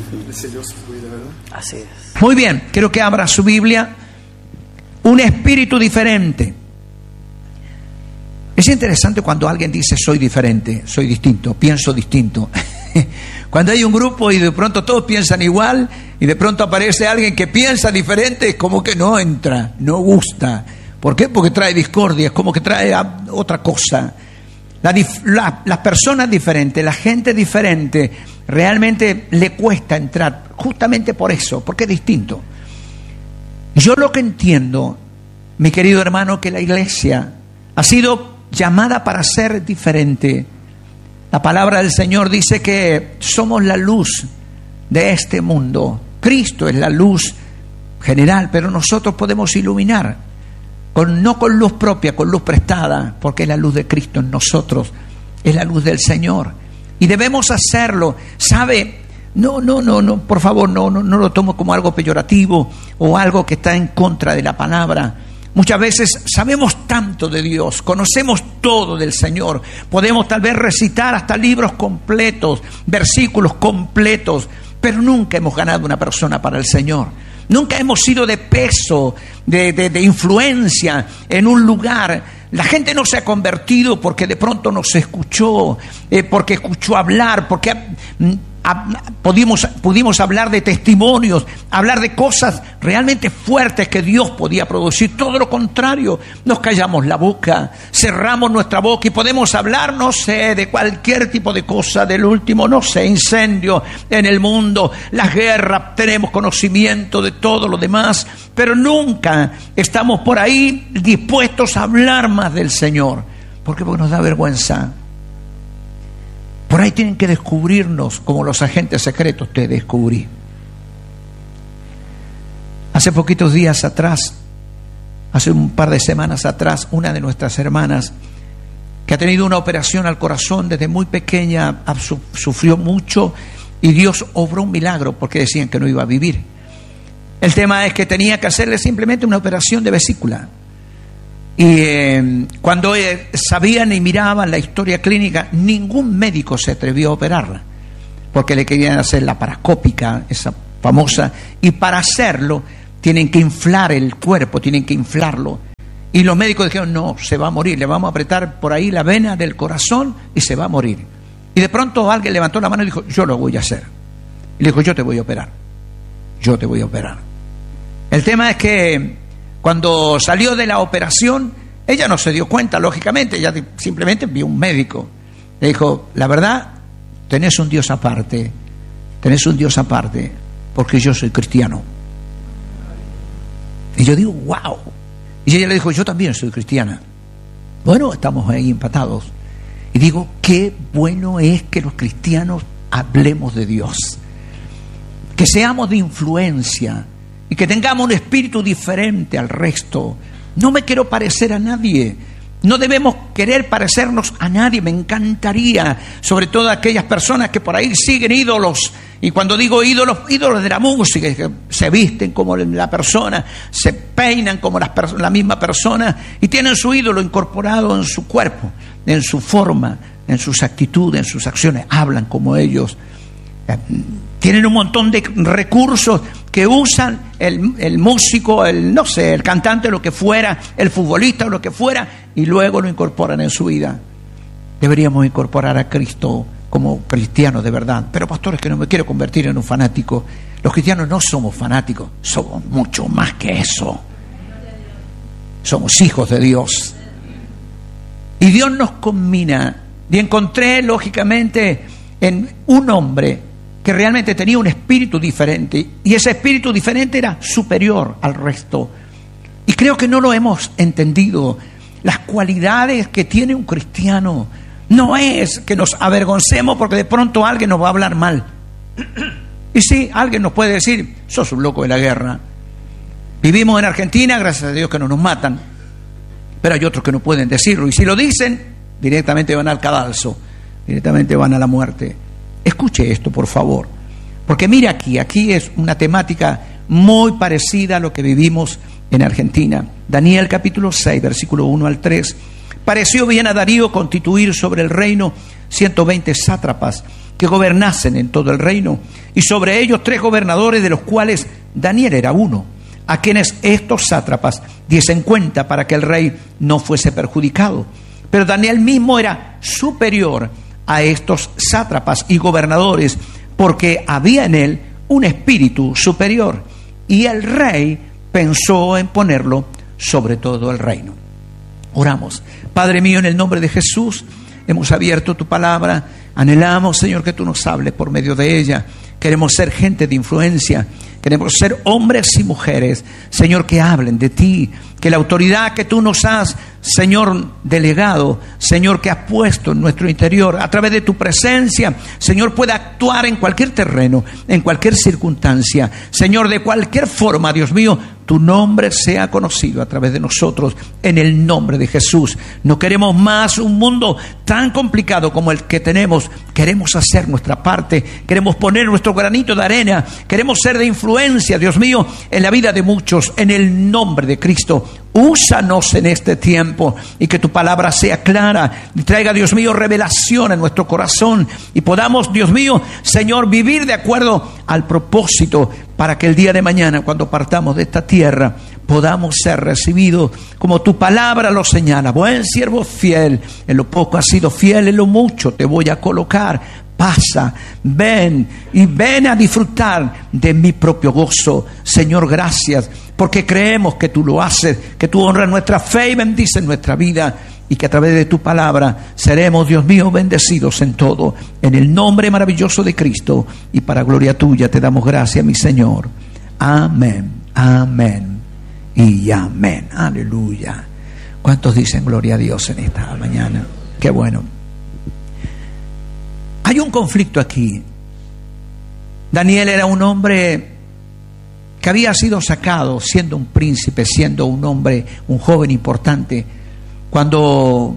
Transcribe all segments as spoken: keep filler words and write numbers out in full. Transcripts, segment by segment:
Así es. Muy bien, quiero que abra su Biblia. Un espíritu diferente. Es interesante cuando alguien dice soy diferente, soy distinto, pienso distinto. Cuando hay un grupo y de pronto todos piensan igual y de pronto aparece alguien que piensa diferente, es como que no entra, no gusta. ¿Por qué? Porque trae discordia, es como que trae otra cosa. La, la, las personas diferentes, la gente diferente, realmente le cuesta entrar, justamente por eso, porque es distinto. Yo lo que entiendo, mi querido hermano, que la iglesia ha sido llamada para ser diferente. La palabra del Señor dice que somos la luz de este mundo. Cristo es la luz general, pero nosotros podemos iluminar, con, no con luz propia, con luz prestada, porque es la luz de Cristo en nosotros, es la luz del Señor. Y debemos hacerlo, ¿sabe? No, no, no, no, por favor, no, no, no lo tomo como algo peyorativo o algo que está en contra de la palabra. Muchas veces sabemos tanto de Dios, conocemos todo del Señor, podemos tal vez recitar hasta libros completos, versículos completos, pero nunca hemos ganado una persona para el Señor. Nunca hemos sido de peso, de, de, de influencia en un lugar. La gente no se ha convertido porque de pronto nos escuchó, eh, porque escuchó hablar, porque ha, ha, pudimos, pudimos hablar de testimonios, hablar de cosas realmente fuertes que Dios podía producir. Todo lo contrario, nos callamos la boca, cerramos nuestra boca y podemos hablar, no sé, de cualquier tipo de cosa, del último, no sé, incendio en el mundo, las guerras, tenemos conocimiento de todo lo demás, pero nunca estamos por ahí dispuestos a hablar más del Señor. ¿Por qué? Porque nos da vergüenza. Por ahí tienen que descubrirnos como los agentes secretos te descubrí. Hace poquitos días atrás, hace un par de semanas atrás, una de nuestras hermanas que ha tenido una operación al corazón desde muy pequeña, sufrió mucho y Dios obró un milagro porque decían que no iba a vivir. El tema es que tenía que hacerle simplemente una operación de vesícula. Y eh, cuando eh, sabían y miraban la historia clínica, ningún médico se atrevió a operarla, porque le querían hacer la parascópica, esa famosa, y para hacerlo tienen que inflar el cuerpo, tienen que inflarlo. Y los médicos dijeron, no, se va a morir, le vamos a apretar por ahí la vena del corazón y se va a morir. Y de pronto alguien levantó la mano y dijo, yo lo voy a hacer. Y le dijo, yo te voy a operar, yo te voy a operar. El tema es que cuando salió de la operación, ella no se dio cuenta, lógicamente, ella simplemente vio un médico. Le dijo, la verdad, tenés un Dios aparte, tenés un Dios aparte, porque yo soy cristiano. Y yo digo, wow. Y ella le dijo, yo también soy cristiana. Bueno, estamos ahí empatados. Y digo, qué bueno es que los cristianos hablemos de Dios, que seamos de influencia y que tengamos un espíritu diferente al resto. No me quiero parecer a nadie, no debemos querer parecernos a nadie. Me encantaría, sobre todo a aquellas personas que por ahí siguen ídolos, y cuando digo ídolos, ídolos de la música, que se visten como la persona, se peinan como la, la misma persona y tienen su ídolo incorporado en su cuerpo, en su forma, en sus actitudes, en sus acciones, hablan como ellos. Tienen un montón de recursos que usan el, el músico, el no sé, el cantante, lo que fuera, el futbolista o lo que fuera, y luego lo incorporan en su vida. Deberíamos incorporar a Cristo como cristianos de verdad. Pero pastor, es que no me quiero convertir en un fanático. Los cristianos no somos fanáticos, somos mucho más que eso. Somos hijos de Dios. Y Dios nos combina. Y encontré, lógicamente, en un hombre que realmente tenía un espíritu diferente, y ese espíritu diferente era superior al resto. Y creo que no lo hemos entendido. Las cualidades que tiene un cristiano no es que nos avergoncemos porque de pronto alguien nos va a hablar mal. Y sí, alguien nos puede decir, sos un loco de la guerra. Vivimos en Argentina, gracias a Dios que no nos matan, pero hay otros que no pueden decirlo, y si lo dicen, directamente van al cadalso, directamente van a la muerte. Escuche esto, por favor, porque mire aquí, aquí es una temática muy parecida a lo que vivimos en Argentina. Daniel capítulo seis, versículo uno al tres. pareció bien a Darío constituir sobre el reino ciento veinte sátrapas que gobernasen en todo el reino, y sobre ellos tres gobernadores, de los cuales Daniel era uno, a quienes estos sátrapas diesen cuenta para que el rey no fuese perjudicado. Pero Daniel mismo era superior a estos sátrapas y gobernadores, porque había en él un espíritu superior, y el rey pensó en ponerlo sobre todo el reino. Oramos. Padre mío, en el nombre de Jesús, hemos abierto tu palabra. Anhelamos, Señor, que tú nos hables por medio de ella. Queremos ser gente de influencia. Queremos ser hombres y mujeres, Señor, que hablen de ti. Que la autoridad que tú nos has, Señor, delegado, Señor, que has puesto en nuestro interior, a través de tu presencia, Señor, pueda actuar en cualquier terreno, en cualquier circunstancia. Señor, de cualquier forma, Dios mío, tu nombre sea conocido a través de nosotros, en el nombre de Jesús. No queremos más un mundo tan complicado como el que tenemos. Queremos hacer nuestra parte, queremos poner nuestro granito de arena, queremos ser de influencia, Dios mío, en la vida de muchos, en el nombre de Cristo. Úsanos en este tiempo, y que tu palabra sea clara y traiga, Dios mío, revelación en nuestro corazón, y podamos, Dios mío, Señor, vivir de acuerdo al propósito, para que el día de mañana, cuando partamos de esta tierra, podamos ser recibidos como tu palabra lo señala. Buen siervo fiel, en lo poco has sido fiel, en lo mucho te voy a colocar. Pasa, ven y ven a disfrutar de mi propio gozo. Señor, gracias, porque creemos que tú lo haces, que tú honras nuestra fe y bendices nuestra vida, y que a través de tu palabra seremos, Dios mío, bendecidos en todo. En el nombre maravilloso de Cristo, y para gloria tuya te damos gracias, mi Señor. Amén, amén y amén. Aleluya. ¿Cuántos dicen gloria a Dios en esta mañana? Qué bueno. Hay un conflicto aquí. Daniel era un hombre que había sido sacado siendo un príncipe, siendo un hombre, un joven importante. Cuando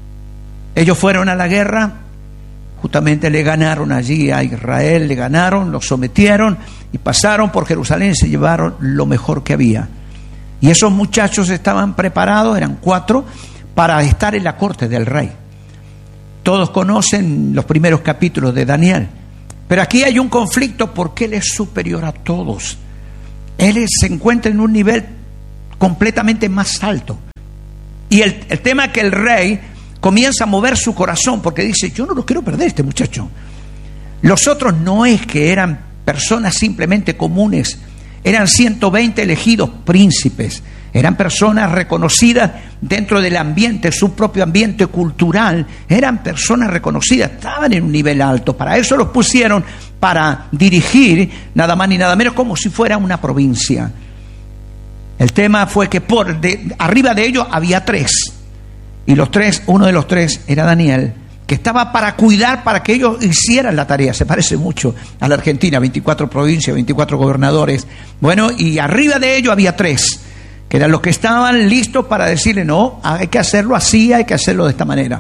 ellos fueron a la guerra, justamente le ganaron allí a Israel, le ganaron, lo sometieron y pasaron por Jerusalén y se llevaron lo mejor que había. Y esos muchachos estaban preparados, eran cuatro, para estar en la corte del rey. Todos conocen los primeros capítulos de Daniel, pero aquí hay un conflicto porque él es superior a todos. Él se encuentra en un nivel completamente más alto. Y el, el tema es que el rey comienza a mover su corazón, porque dice: yo no lo quiero perder, este muchacho. Los otros no es que eran personas simplemente comunes, eran ciento veinte elegidos príncipes. Eran personas reconocidas dentro del ambiente, su propio ambiente cultural. Eran personas reconocidas, estaban en un nivel alto. Para eso los pusieron para dirigir, nada más ni nada menos, como si fuera una provincia. El tema fue que por de, arriba de ellos había tres. Y los tres, uno de los tres era Daniel, que estaba para cuidar, para que ellos hicieran la tarea. Se parece mucho a la Argentina, veinticuatro provincias, veinticuatro gobernadores. Bueno, y arriba de ellos había tres, que eran los que estaban listos para decirle: no, hay que hacerlo así, hay que hacerlo de esta manera.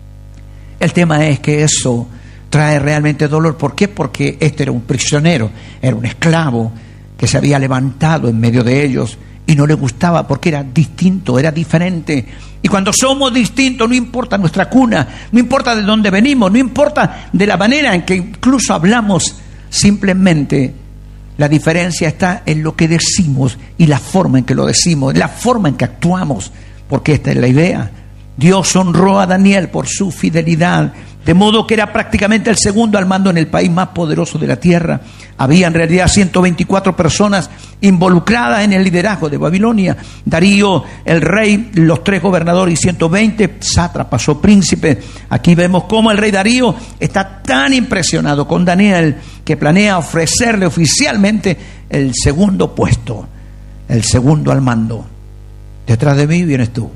El tema es que eso trae realmente dolor. ¿Por qué? Porque este era un prisionero, era un esclavo que se había levantado en medio de ellos y no le gustaba porque era distinto, era diferente. Y cuando somos distintos, no importa nuestra cuna, no importa de dónde venimos, no importa de la manera en que incluso hablamos, simplemente la diferencia está en lo que decimos y la forma en que lo decimos, la forma en que actuamos, porque esta es la idea. Dios honró a Daniel por su fidelidad, de modo que era prácticamente el segundo al mando en el país más poderoso de la tierra. Había en realidad ciento veinticuatro personas involucradas en el liderazgo de Babilonia. Darío, el rey, los tres gobernadores y ciento veinte sátrapas o príncipes. Aquí vemos cómo el rey Darío está tan impresionado con Daniel que planea ofrecerle oficialmente el segundo puesto, el segundo al mando. Detrás de mí vienes tú.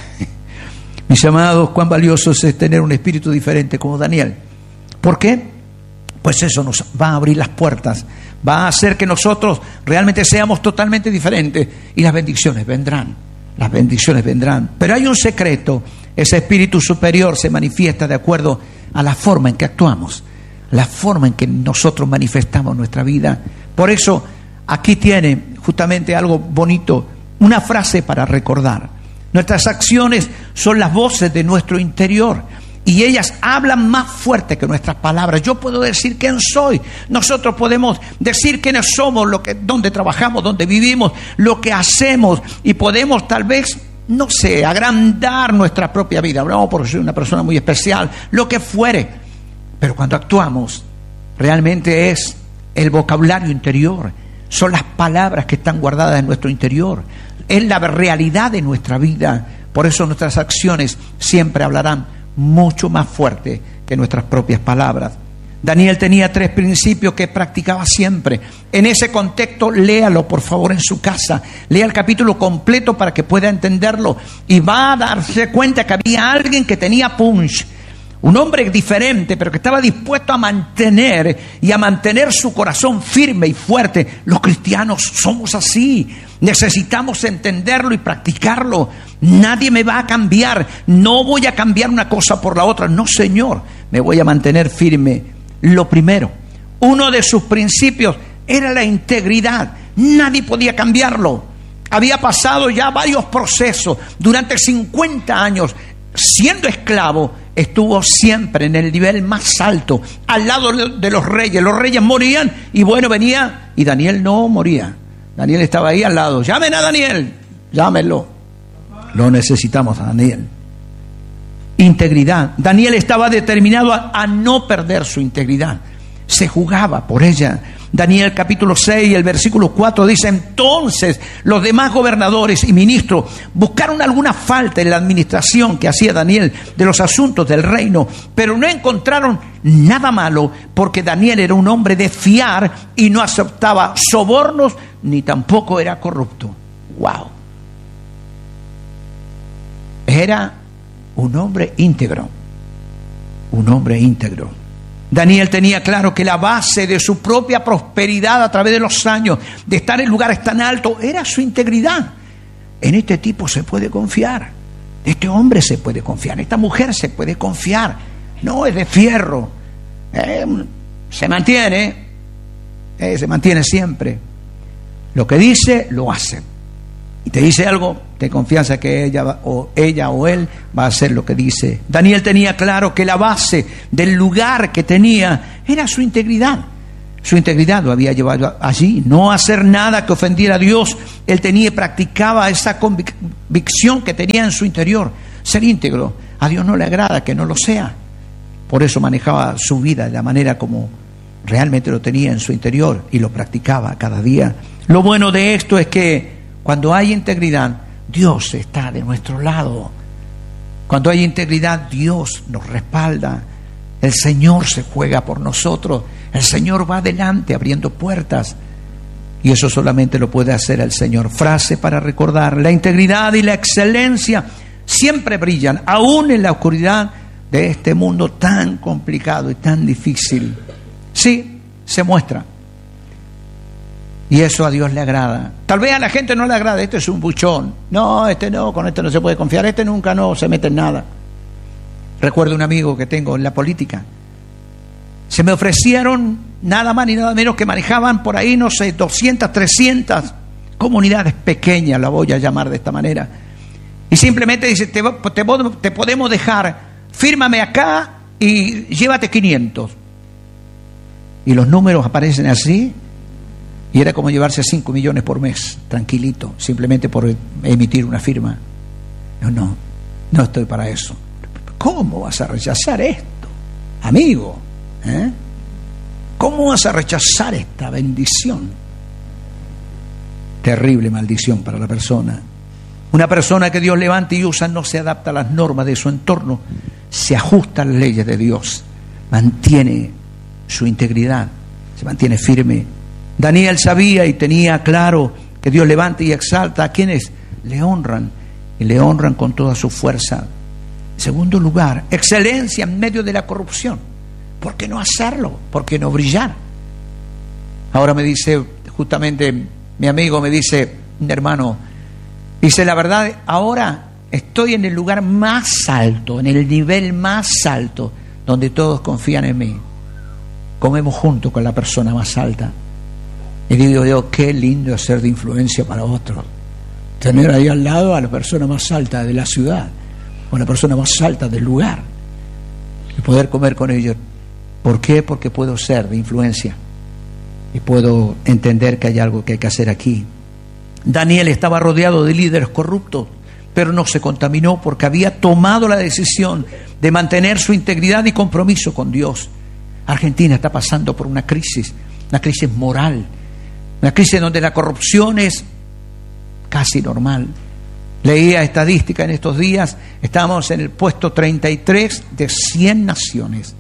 Mis amados, cuán valioso es tener un espíritu diferente como Daniel. ¿Por qué? Pues eso nos va a abrir las puertas, va a hacer que nosotros realmente seamos totalmente diferentes, y las bendiciones vendrán, las bendiciones vendrán. Pero hay un secreto: ese espíritu superior se manifiesta de acuerdo a la forma en que actuamos, la forma en que nosotros manifestamos nuestra vida. Por eso aquí tiene justamente algo bonito, una frase para recordar. Nuestras acciones son las voces de nuestro interior y ellas hablan más fuerte que nuestras palabras. Yo puedo decir quién soy. Nosotros podemos decir quiénes somos, lo que, dónde trabajamos, dónde vivimos, lo que hacemos, y podemos tal vez, no sé, agrandar nuestra propia vida. No, porque soy una persona muy especial, lo que fuere. Pero cuando actuamos, realmente es el vocabulario interior, son las palabras que están guardadas en nuestro interior, es la realidad de nuestra vida. Por eso nuestras acciones siempre hablarán mucho más fuerte que nuestras propias palabras. Daniel tenía tres principios que practicaba siempre. En ese contexto, léalo por favor en su casa. Lea el capítulo completo para que pueda entenderlo. Y va a darse cuenta que había alguien que tenía punch. Un hombre diferente, pero que estaba dispuesto a mantener y a mantener su corazón firme y fuerte. Los cristianos somos así. Necesitamos entenderlo y practicarlo. Nadie me va a cambiar. No voy a cambiar una cosa por la otra. No, Señor, me voy a mantener firme. Lo primero, uno de sus principios era la integridad. Nadie podía cambiarlo. Había pasado ya varios procesos. Durante cincuenta años, siendo esclavo, estuvo siempre en el nivel más alto, al lado de los reyes. Los reyes morían y bueno, venía, y Daniel no moría. Daniel estaba ahí al lado. Llamen a Daniel, llámenlo. Lo necesitamos a Daniel. Integridad. Daniel estaba determinado a, a no perder su integridad. Se jugaba por ella. Daniel capítulo seis, el versículo cuatro dice: entonces los demás gobernadores y ministros buscaron alguna falta en la administración que hacía Daniel de los asuntos del reino, pero no encontraron nada malo, porque Daniel era un hombre de fiar y no aceptaba sobornos ni tampoco era corrupto. ¡Wow! Era un hombre íntegro, un hombre íntegro. Daniel tenía claro que la base de su propia prosperidad a través de los años, de estar en lugares tan altos, era su integridad. En este tipo se puede confiar, este hombre se puede confiar, esta mujer se puede confiar. No es de fierro, eh, se mantiene, eh, se mantiene siempre. Lo que dice, lo hace. Y te dice algo, ten confianza que ella va, o ella o él va a hacer lo que dice. Daniel tenía claro que la base del lugar que tenía era su integridad. Su integridad lo había llevado allí, no hacer nada que ofendiera a Dios. Él tenía y practicaba esa convicción que tenía en su interior. Ser íntegro, a Dios no le agrada que no lo sea. Por eso manejaba su vida de la manera como realmente lo tenía en su interior y lo practicaba cada día. Lo bueno de esto es que cuando hay integridad, Dios está de nuestro lado. Cuando hay integridad, Dios nos respalda. El Señor se juega por nosotros. El Señor va adelante abriendo puertas. Y eso solamente lo puede hacer el Señor. Frase para recordar: la integridad y la excelencia siempre brillan, aún en la oscuridad de este mundo tan complicado y tan difícil. Sí, se muestra. Y eso a Dios le agrada. Tal vez a la gente no le agrada. Este es un buchón. No, este no, con este no se puede confiar. Este nunca no se mete en nada. Recuerdo un amigo que tengo en la política. Se me ofrecieron nada más ni nada menos que manejaban por ahí, no sé, doscientas, trescientas comunidades pequeñas, la voy a llamar de esta manera. Y simplemente dice: te, te, te podemos dejar, fírmame acá y llévate quinientos. Y los números aparecen así. Y era como llevarse cinco millones por mes, tranquilito, simplemente por emitir una firma. No, no, no estoy para eso. ¿Cómo vas a rechazar esto, amigo? ¿Eh? ¿Cómo vas a rechazar esta bendición? Terrible maldición para la persona. Una persona que Dios levanta y usa no se adapta a las normas de su entorno, se ajusta a las leyes de Dios, mantiene su integridad, se mantiene firme. Daniel sabía y tenía claro que Dios levanta y exalta a quienes le honran, y le honran con toda su fuerza. En segundo lugar, excelencia en medio de la corrupción. ¿Por qué no hacerlo? ¿Por qué no brillar? Ahora me dice, justamente mi amigo me dice, un hermano, dice: la verdad, ahora estoy en el lugar más alto, en el nivel más alto, donde todos confían en mí. Comemos juntos con la persona más alta. Y digo yo, qué lindo es ser de influencia para otros. tener ahí al lado a la persona más alta de la ciudad o a la persona más alta del lugar y poder comer con ellos. ¿Por qué? Porque puedo ser de influencia y puedo entender que hay algo que hay que hacer aquí. Daniel estaba rodeado de líderes corruptos, pero no se contaminó porque había tomado la decisión de mantener su integridad y compromiso con Dios. Argentina está pasando por una crisis, una crisis moral, una crisis donde la corrupción es casi normal. Leía estadística en estos días, estamos en el puesto treinta y tres de cien naciones.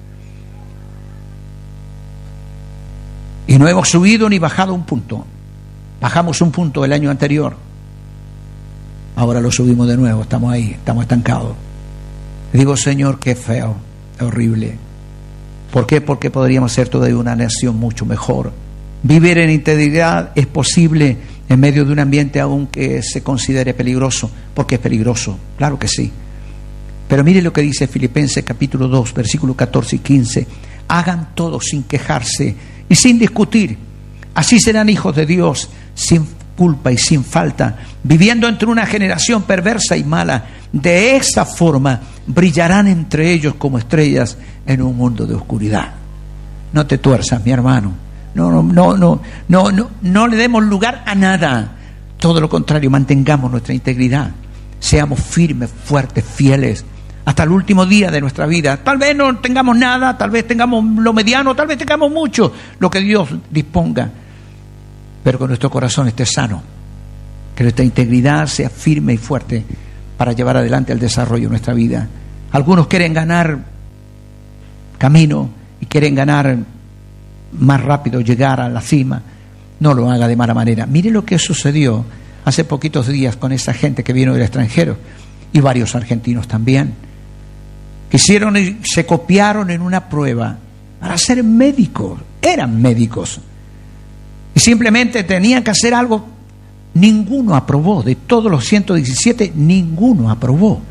Y no hemos subido ni bajado un punto. Bajamos un punto el año anterior. Ahora lo subimos de nuevo, estamos ahí, estamos estancados. Digo, Señor, qué feo, qué horrible. ¿Por qué? Porque podríamos ser todavía una nación mucho mejor. Vivir en integridad es posible en medio de un ambiente aunque se considere peligroso, porque es peligroso, claro que sí. Pero mire lo que dice Filipenses capítulo dos, versículos catorce y quince. Hagan todo sin quejarse y sin discutir. Así serán hijos de Dios, sin culpa y sin falta, viviendo entre una generación perversa y mala. De esa forma brillarán entre ellos como estrellas en un mundo de oscuridad. No te tuerzas, mi hermano. No, no, no, no, no, no, no le demos lugar a nada. Todo lo contrario, mantengamos nuestra integridad. Seamos firmes, fuertes, fieles hasta el último día de nuestra vida. Tal vez no tengamos nada, tal vez tengamos lo mediano, tal vez tengamos mucho, lo que Dios disponga. Pero que nuestro corazón esté sano, que nuestra integridad sea firme y fuerte para llevar adelante el desarrollo de nuestra vida. Algunos quieren ganar camino y quieren ganar más rápido, llegar a la cima. No lo haga de mala manera. Mire lo que sucedió hace poquitos días con esa gente que vino del extranjero y varios argentinos también. Quisieron y se copiaron en una prueba para ser médicos. Eran médicos. Y simplemente tenían que hacer algo. Ninguno aprobó. De todos los ciento diecisiete, ninguno aprobó.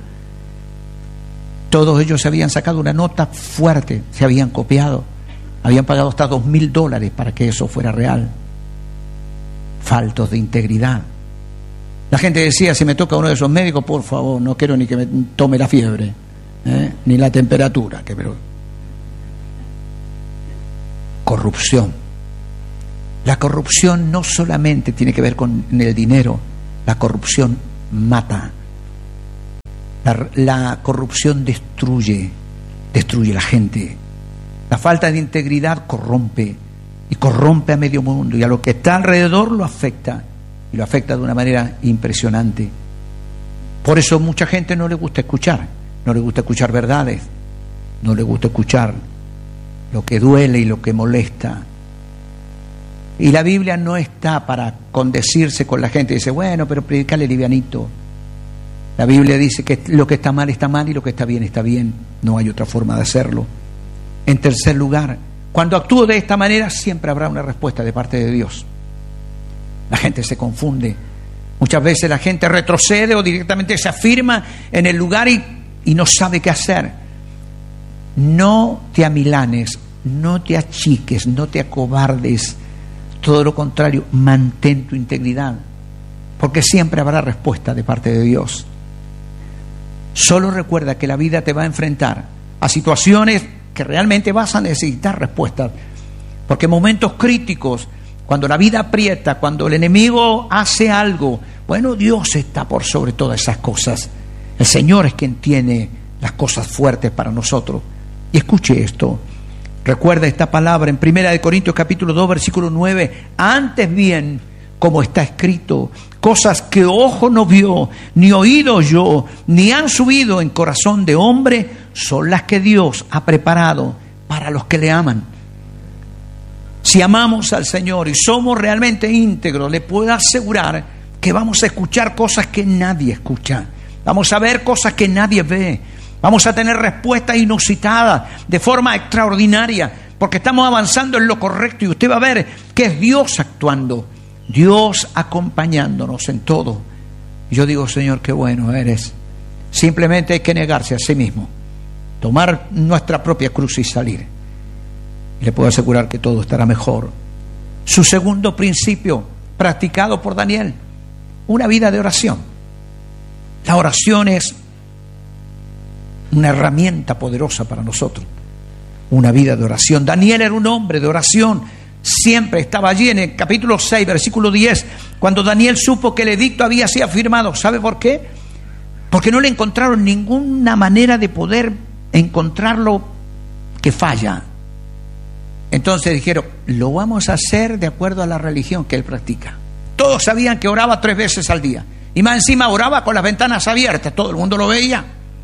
Todos ellos se habían sacado una nota fuerte, se habían copiado. Habían pagado hasta dos mil dólares para que eso fuera real. Faltos de integridad. La gente decía, si me toca uno de esos médicos, por favor, no quiero ni que me tome la fiebre, ¿eh? ni la temperatura. Que pero... Corrupción. La corrupción no solamente tiene que ver con el dinero, la corrupción mata. La, la corrupción destruye, destruye a la gente. La falta de integridad corrompe y corrompe a medio mundo y a lo que está alrededor lo afecta y lo afecta de una manera impresionante. Por eso mucha gente no le gusta escuchar, no le gusta escuchar verdades, no le gusta escuchar lo que duele y lo que molesta. Y la Biblia no está para condecirse con la gente y dice, bueno, pero predicarle livianito. La Biblia dice que lo que está mal está mal y lo que está bien está bien. No hay otra forma de hacerlo. En tercer lugar, cuando actúo de esta manera siempre habrá una respuesta de parte de Dios. La gente se confunde. Muchas veces la gente retrocede o directamente se afirma en el lugar y, y no sabe qué hacer. No te amilanes, no te achiques, no te acobardes. Todo lo contrario, mantén tu integridad, porque siempre habrá respuesta de parte de Dios. Solo recuerda que la vida te va a enfrentar a situaciones que realmente vas a necesitar respuestas, porque en momentos críticos, cuando la vida aprieta, cuando el enemigo hace algo, bueno, Dios está por sobre todas esas cosas. El Señor es quien tiene las cosas fuertes para nosotros. Y escuche esto. Recuerda esta palabra en Primera de Corintios capítulo dos, versículo nueve. Antes bien, como está escrito, cosas que ojo no vio, ni oído oyó, ni han subido en corazón de hombre, son las que Dios ha preparado para los que le aman. Si amamos al Señor y somos realmente íntegros, le puedo asegurar que vamos a escuchar cosas que nadie escucha. Vamos a ver cosas que nadie ve. Vamos a tener respuestas inusitadas de forma extraordinaria, porque estamos avanzando en lo correcto y usted va a ver que es Dios actuando, Dios acompañándonos en todo. Yo digo, Señor, qué bueno eres. Simplemente hay que negarse a sí mismo, tomar nuestra propia cruz y salir. Y le puedo asegurar que todo estará mejor. Su segundo principio, practicado por Daniel, una vida de oración. La oración es una herramienta poderosa para nosotros. Una vida de oración. Daniel era un hombre de oración. Siempre estaba allí en el capítulo seis, versículo diez, cuando Daniel supo que el edicto había sido firmado. ¿Sabe por qué? Porque no le encontraron ninguna manera de poder encontrarlo que falla. Entonces dijeron, lo vamos a hacer de acuerdo a la religión que él practica. Todos sabían que oraba tres veces al día. Y más encima oraba con las ventanas abiertas. Todo el mundo lo veía.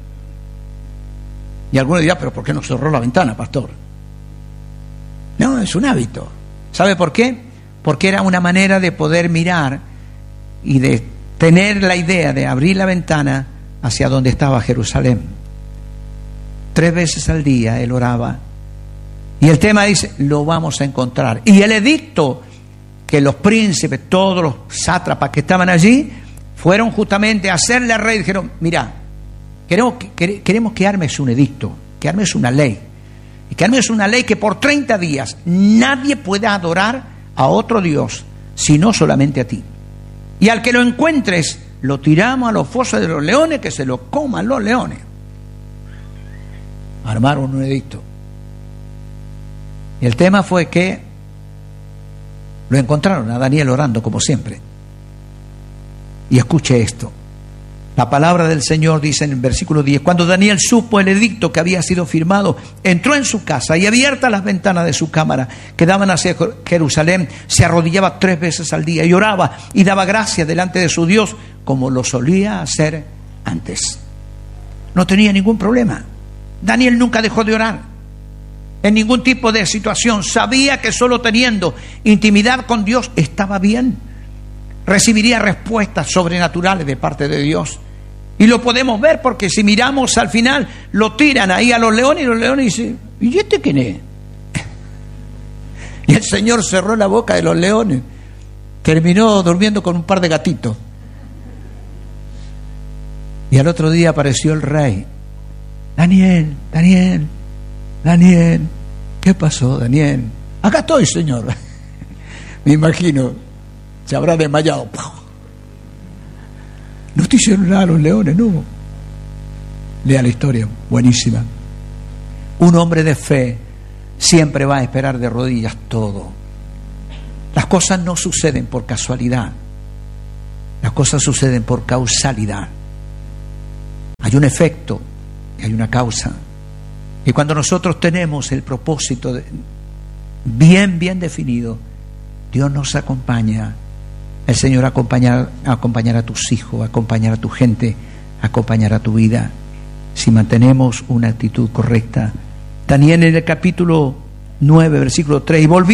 Y algunos dirán, pero ¿por qué no cerró la ventana, pastor? No, es un hábito. ¿Sabe por qué? Porque era una manera de poder mirar y de tener la idea de abrir la ventana hacia donde estaba Jerusalén. Tres veces al día él oraba. Y el tema dice, lo vamos a encontrar. Y el edicto que los príncipes, todos los sátrapas que estaban allí, fueron justamente a hacerle al rey. Dijeron, mira, queremos que, queremos que armes un edicto, que armes una ley. Y que armes una ley que por treinta días nadie pueda adorar a otro Dios, sino solamente a ti. Y al que lo encuentres, lo tiramos a los fosos de los leones, que se lo coman los leones. Armaron un edicto. Y el tema fue que lo encontraron a Daniel orando como siempre. Y escuche esto. La palabra del Señor dice en el versículo diez, cuando Daniel supo el edicto que había sido firmado, entró en su casa y abiertas las ventanas de su cámara que daban hacia Jerusalén, se arrodillaba tres veces al día y oraba y daba gracias delante de su Dios como lo solía hacer antes. No tenía ningún problema. Daniel nunca dejó de orar en ningún tipo de situación. Sabía que solo teniendo intimidad con Dios estaba bien. Recibiría respuestas sobrenaturales de parte de Dios. Y lo podemos ver porque si miramos al final, lo tiran ahí a los leones y los leones dicen, ¿y este quién es? Y el Señor cerró la boca de los leones. Terminó durmiendo con un par de gatitos. Y al otro día apareció el rey. Daniel, Daniel, Daniel. ¿Qué pasó, Daniel? Acá estoy, Señor. Me imagino, se habrá desmayado. No te hicieron nada los leones, no. Lea la historia, buenísima. Un hombre de fe siempre va a esperar de rodillas todo. Las cosas no suceden por casualidad. Las cosas suceden por causalidad. Hay un efecto y hay una causa. Y cuando nosotros tenemos el propósito de, bien, bien definido, Dios nos acompaña. El Señor acompañar, acompañará a tus hijos, acompañará a tu gente, acompañará a tu vida, si mantenemos una actitud correcta. Daniel en el capítulo nueve, versículo tres, y volví